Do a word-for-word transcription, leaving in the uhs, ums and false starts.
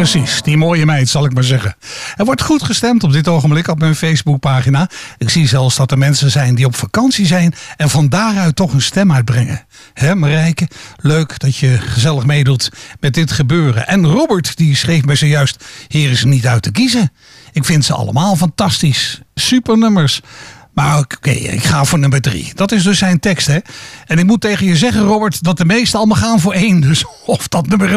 Precies, die mooie meid zal ik maar zeggen. Er wordt goed gestemd op dit ogenblik op mijn Facebookpagina. Ik zie zelfs dat er mensen zijn die op vakantie zijn en van daaruit toch een stem uitbrengen. Hè, Marijke, leuk dat je gezellig meedoet met dit gebeuren. En Robert die schreef me zojuist, hier is er niet uit te kiezen. Ik vind ze allemaal fantastisch. Super nummers. Maar oké, okay, ik ga voor nummer drie. Dat is dus zijn tekst, hè. En ik moet tegen je zeggen, Robert, dat de meesten allemaal gaan voor één. Dus of dat nummer